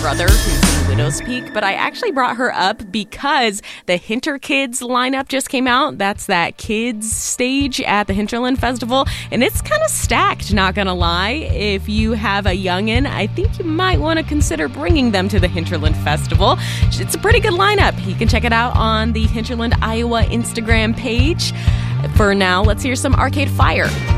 brother who's in Widow's Peak, but I actually brought her up because the Hinter Kids lineup just came out. That's that kids stage at the Hinterland Festival, and it's kind of stacked, not gonna lie. If you have a youngin', I think you might want to consider bringing them to the Hinterland Festival. It's a pretty good lineup. You can check it out on the Hinterland, Iowa Instagram page. For now, let's hear some Arcade Fire.